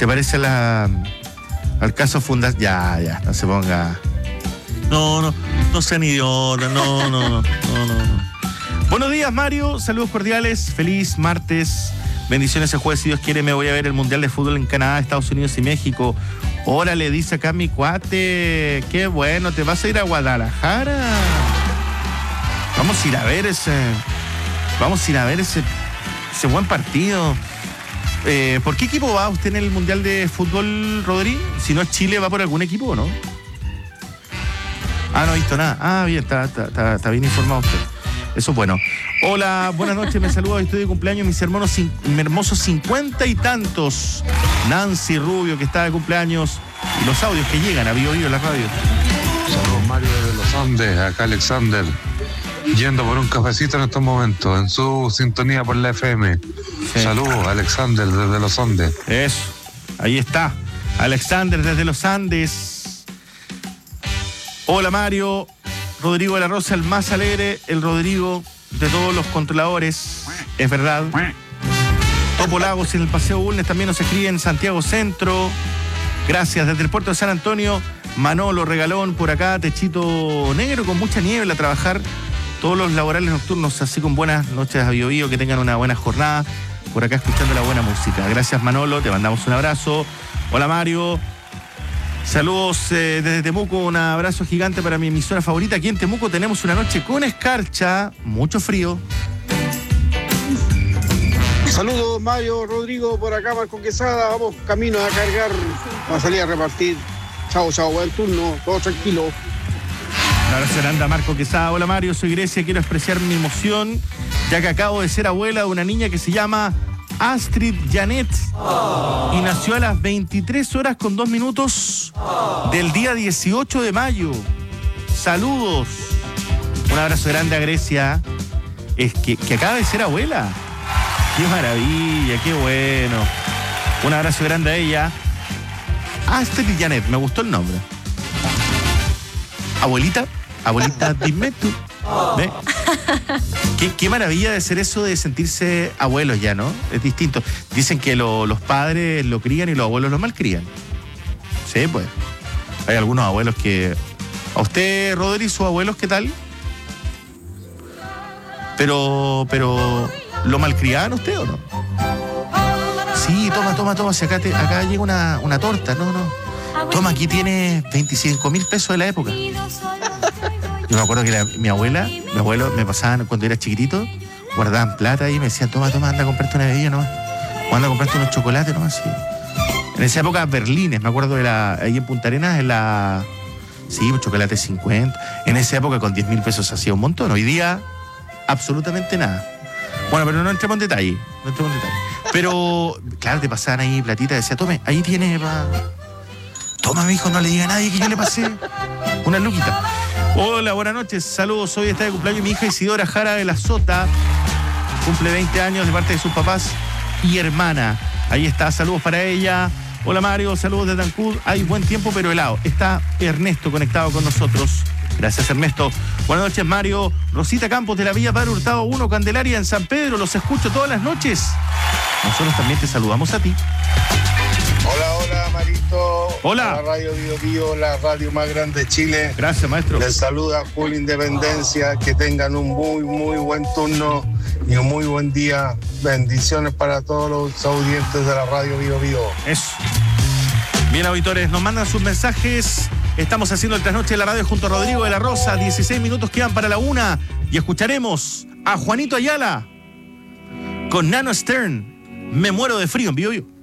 Se parece al caso Fundación. Ya, no se ponga. No sean idiotas, no. Buenos días, Mario, saludos cordiales, feliz martes, bendiciones el jueves, si Dios quiere me voy a ver el Mundial de Fútbol en Canadá, Estados Unidos y México. Órale, dice acá mi cuate, qué bueno, ¿te vas a ir a Guadalajara? Vamos a ir a ver ese buen partido. ¿Por qué equipo va usted en el Mundial de Fútbol, Rodri? Si no es Chile, ¿va por algún equipo o no? No he visto nada. Bien, está bien informado usted. Eso es bueno. Hola, buenas noches, me saludo, estoy de cumpleaños, mis hermosos 50 y tantos. Nancy Rubio, que está de cumpleaños, y los audios que llegan a Bio la radio. Saludos, Mario, desde los Andes, acá Alexander, yendo por un cafecito en estos momentos, en su sintonía por la FM. Sí. Saludos, Alexander, desde los Andes. Eso, ahí está, Alexander desde los Andes. Hola, Mario. Rodrigo de la Rosa, el más alegre, el Rodrigo de todos los controladores, es verdad. Topo Lagos en el Paseo Bulnes también nos escribe en Santiago Centro. Gracias, desde el puerto de San Antonio, Manolo Regalón por acá, techito negro con mucha niebla a trabajar. Todos los laborales nocturnos, así con buenas noches a Bio Bio, que tengan una buena jornada. Por acá escuchando la buena música. Gracias, Manolo, te mandamos un abrazo. Hola, Mario. Saludos desde Temuco, un abrazo gigante para mi emisora favorita. Aquí en Temuco tenemos una noche con escarcha, mucho frío. Saludos, Mario, Rodrigo, por acá, Marco Quesada. Vamos camino a cargar, a salir a repartir. Chao, buen turno, todo tranquilo. Un abrazo grande a Marco Quesada. Hola, Mario, soy Grecia, quiero expresar mi emoción, ya que acabo de ser abuela de una niña que se llama Astrid Janet y nació a las 23:02 del día 18 de mayo. Saludos. Un abrazo grande a Grecia. Es que acaba de ser abuela. Qué maravilla, qué bueno. Un abrazo grande a ella. Astrid Janet, me gustó el nombre. Abuelita, dime tú. ¿Ve? Qué maravilla de ser eso de sentirse abuelos ya, ¿no? Es distinto. Dicen que los padres lo crían y los abuelos lo malcrían. Sí, pues. Hay algunos abuelos que... ¿A usted, Rodri, sus abuelos qué tal? Pero ¿lo malcriaban usted o no? Sí, toma. Si acá llega una torta. No. Toma, aquí tienes 25.000 pesos de la época. Yo me acuerdo que mi abuelo me pasaban cuando era chiquitito, guardaban plata y me decían, toma, anda a comprarte una bebida nomás. O anda a comprarte unos chocolates nomás. Sí. En esa época, berlines, me acuerdo ahí en Punta Arenas, sí, un chocolate 50. En esa época con 10.000 pesos hacía un montón. Hoy día, absolutamente nada. Bueno, pero no entremos en detalle. Pero, claro, te pasaban ahí platita, decía, tome, ahí tiene Toma, mi hijo, no le diga a nadie que yo le pasé una luquita. Hola, buenas noches, saludos, hoy está de cumpleaños mi hija Isidora Jara de la Sota, cumple 20 años de parte de sus papás y hermana, ahí está, saludos para ella. Hola, Mario, saludos de Tancud, hay buen tiempo pero helado, está Ernesto conectado con nosotros, gracias Ernesto. Buenas noches, Mario. Rosita Campos de la Villa Padre Hurtado 1, Candelaria en San Pedro, los escucho todas las noches. Nosotros también te saludamos a ti. Hola, Marito. Hola. La radio Bio Bio, la radio más grande de Chile. Gracias, maestro. Les saluda Full Independencia. Que tengan un muy buen turno y un muy buen día. Bendiciones para todos los audientes de la radio Bio Bio. Eso. Bien, auditores, nos mandan sus mensajes. Estamos haciendo el trasnoche de la radio junto a Rodrigo de la Rosa. 16 minutos quedan para la 1 y escucharemos a Juanito Ayala con Nano Stern. Me muero de frío en Bio Bio.